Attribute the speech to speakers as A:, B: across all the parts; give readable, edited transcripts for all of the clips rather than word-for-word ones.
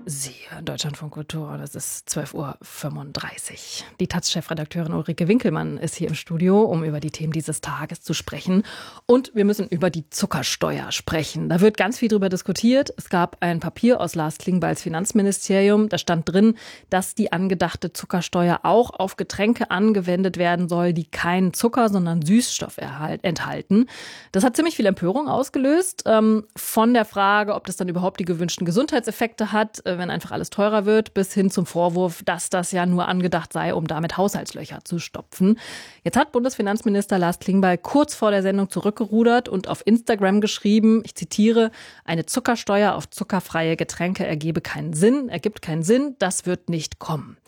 A: Sie hören Deutschlandfunk Kultur und es ist 12:35 Uhr. Die taz-Chefredakteurin Ulrike Winkelmann ist hier im Studio, um über die Themen dieses Tages zu sprechen. Und wir müssen über die Zuckersteuer sprechen. Da wird ganz viel drüber diskutiert. Es gab ein Papier aus Lars Klingbeils Finanzministerium. Da stand drin, dass die angedachte Zuckersteuer auch auf Getränke angewendet werden soll, die keinen Zucker, sondern Süßstoff enthalten. Das hat ziemlich viel Empörung ausgelöst. Von der Frage, ob das dann überhaupt die gewünschten Gesundheitseffekte hat, wenn einfach alles teurer wird, bis hin zum Vorwurf, dass das ja nur angedacht sei, um damit Haushaltslöcher zu stopfen. Jetzt hat Bundesfinanzminister Lars Klingbeil kurz vor der Sendung zurückgerudert und auf Instagram geschrieben, ich zitiere, eine Zuckersteuer auf zuckerfreie Getränke ergibt keinen Sinn, das wird nicht kommen.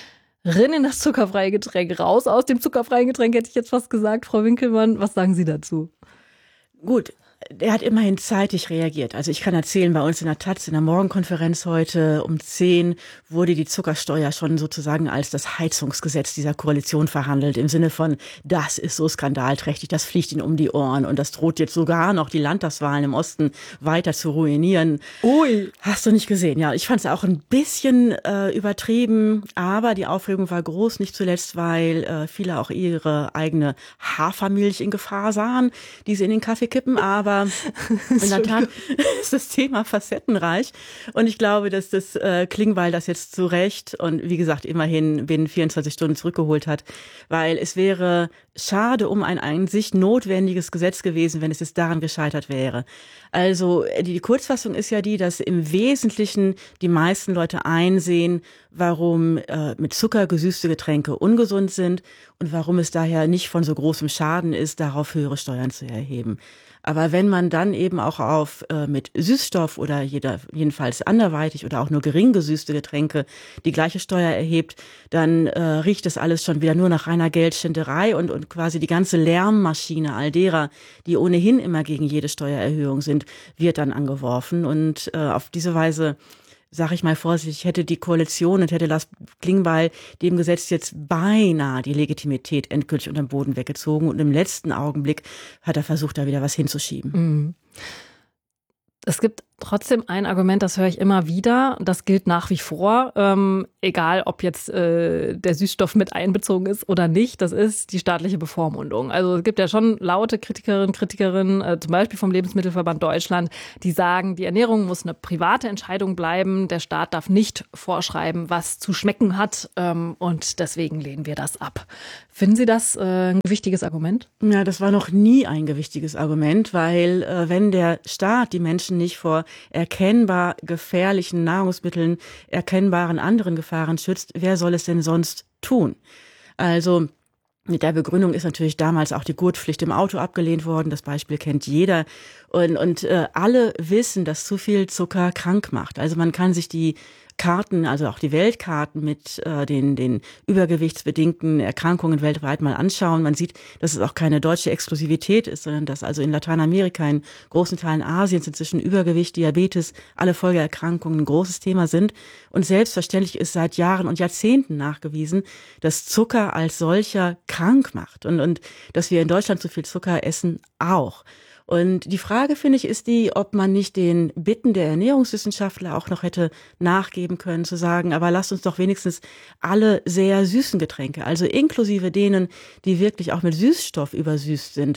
A: Rein in das zuckerfreie Getränk, raus aus dem zuckerfreien Getränk, hätte ich jetzt fast gesagt. Frau Winkelmann, was sagen Sie dazu?
B: Gut. Er hat immerhin zeitig reagiert. Also ich kann erzählen, bei uns in der taz, in der Morgenkonferenz heute um 10 wurde die Zuckersteuer schon sozusagen als das Heizungsgesetz dieser Koalition verhandelt. Im Sinne von, das ist so skandalträchtig, das fliegt ihnen um die Ohren und das droht jetzt sogar noch die Landtagswahlen im Osten weiter zu ruinieren.
A: Ui.
B: Hast du nicht gesehen? Ja, ich fand es auch ein bisschen übertrieben, aber die Aufregung war groß, nicht zuletzt, weil viele auch ihre eigene Hafermilch in Gefahr sahen, die sie in den Kaffee kippen, aber in der Tat ist das Thema facettenreich und ich glaube, dass das Klingbeil das jetzt zu Recht und wie gesagt immerhin binnen 24 Stunden zurückgeholt hat, weil es wäre schade um ein an sich notwendiges Gesetz gewesen, wenn es jetzt daran gescheitert wäre. Also die Kurzfassung ist ja die, dass im Wesentlichen die meisten Leute einsehen, warum mit Zucker gesüßte Getränke ungesund sind und warum es daher nicht von so großem Schaden ist, darauf höhere Steuern zu erheben. Aber wenn man dann eben auch auf mit Süßstoff oder jedenfalls anderweitig oder auch nur gering gesüßte Getränke die gleiche Steuer erhebt, dann riecht das alles schon wieder nur nach reiner Geldschinderei und quasi die ganze Lärmmaschine all derer, die ohnehin immer gegen jede Steuererhöhung sind, wird dann angeworfen. Und auf diese Weise, sag ich mal vorsichtig, hätte die Koalition und hätte Lars Klingbeil dem Gesetz jetzt beinahe die Legitimität endgültig unter den Boden weggezogen. Und im letzten Augenblick hat er versucht, da wieder was hinzuschieben.
A: Mhm. Es gibt trotzdem ein Argument, das höre ich immer wieder. Das gilt nach wie vor, egal ob jetzt der Süßstoff mit einbezogen ist oder nicht. Das ist die staatliche Bevormundung. Also es gibt ja schon laute Kritikerinnen, zum Beispiel vom Lebensmittelverband Deutschland, die sagen, die Ernährung muss eine private Entscheidung bleiben. Der Staat darf nicht vorschreiben, was zu schmecken hat. Und deswegen lehnen wir das ab. Finden Sie das ein gewichtiges Argument?
B: Ja, das war noch nie ein gewichtiges Argument, weil wenn der Staat die Menschen nicht vor erkennbar gefährlichen Nahrungsmitteln, erkennbaren anderen Gefahren schützt, wer soll es denn sonst tun? Also mit der Begründung ist natürlich damals auch die Gurtpflicht im Auto abgelehnt worden. Das Beispiel kennt jeder. Und alle wissen, dass zu viel Zucker krank macht. Also man kann sich die Karten, also auch die Weltkarten mit den übergewichtsbedingten Erkrankungen weltweit mal anschauen. Man sieht, dass es auch keine deutsche Exklusivität ist, sondern dass also in Lateinamerika, in großen Teilen Asiens inzwischen Übergewicht, Diabetes, alle Folgeerkrankungen ein großes Thema sind. Und selbstverständlich ist seit Jahren und Jahrzehnten nachgewiesen, dass Zucker als solcher krank macht und dass wir in Deutschland zu viel Zucker essen auch. Und die Frage, finde ich, ist die, ob man nicht den Bitten der Ernährungswissenschaftler auch noch hätte nachgeben können, zu sagen, aber lasst uns doch wenigstens alle sehr süßen Getränke, also inklusive denen, die wirklich auch mit Süßstoff übersüßt sind,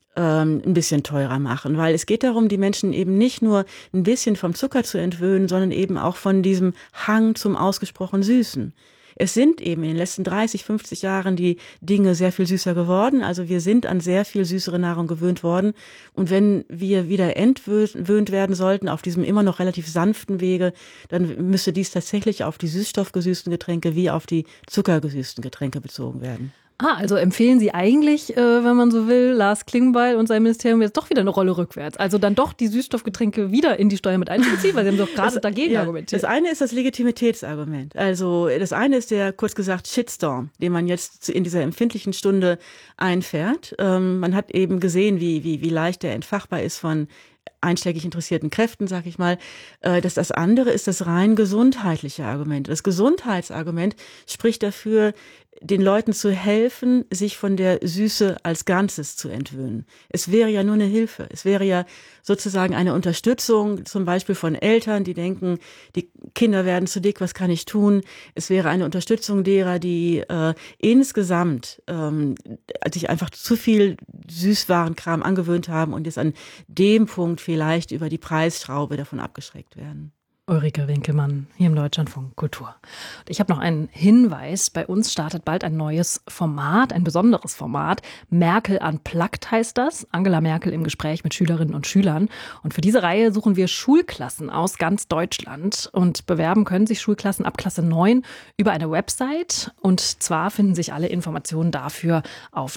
B: ein bisschen teurer machen. Weil es geht darum, die Menschen eben nicht nur ein bisschen vom Zucker zu entwöhnen, sondern eben auch von diesem Hang zum ausgesprochen Süßen. Es sind eben in den letzten 30, 50 Jahren die Dinge sehr viel süßer geworden. Also wir sind an sehr viel süßere Nahrung gewöhnt worden. Und wenn wir wieder entwöhnt werden sollten auf diesem immer noch relativ sanften Wege, dann müsste dies tatsächlich auf die süßstoffgesüßten Getränke wie auf die zuckergesüßten Getränke bezogen werden.
A: Also empfehlen Sie eigentlich, wenn man so will, Lars Klingbeil und sein Ministerium jetzt doch wieder eine Rolle rückwärts. Also dann doch die Süßstoffgetränke wieder in die Steuer mit einzubeziehen, weil Sie haben doch gerade dagegen argumentiert.
B: Das eine ist das Legitimitätsargument. Also das eine ist der, kurz gesagt, Shitstorm, den man jetzt in dieser empfindlichen Stunde einfährt. Man hat eben gesehen, wie leicht der entfachbar ist von einschlägig interessierten Kräften, sag ich mal. Das andere ist das rein gesundheitliche Argument. Das Gesundheitsargument spricht dafür, den Leuten zu helfen, sich von der Süße als Ganzes zu entwöhnen. Es wäre ja nur eine Hilfe. Es wäre ja sozusagen eine Unterstützung, zum Beispiel von Eltern, die denken, die Kinder werden zu dick, was kann ich tun? Es wäre eine Unterstützung derer, die insgesamt sich einfach zu viel Süßwarenkram angewöhnt haben und jetzt an dem Punkt vielleicht über die Preisschraube davon abgeschreckt werden.
A: Ulrike Winkelmann hier im Deutschlandfunk Kultur. Und ich habe noch einen Hinweis. Bei uns startet bald ein neues Format, ein besonderes Format. Merkel Unplugged heißt das. Angela Merkel im Gespräch mit Schülerinnen und Schülern. Und für diese Reihe suchen wir Schulklassen aus ganz Deutschland. Und bewerben können sich Schulklassen ab Klasse 9 über eine Website. Und zwar finden sich alle Informationen dafür auf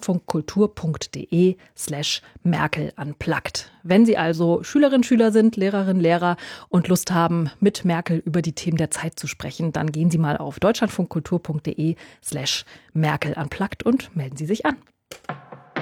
A: deutschlandfunkkultur.de/Merkel Unplugged. Wenn Sie also Schülerinnen, Schüler sind, Lehrerinnen, Lehrer und Lust haben, mit Merkel über die Themen der Zeit zu sprechen, dann gehen Sie mal auf deutschlandfunkkultur.de/Merkel Unplugged und melden Sie sich an.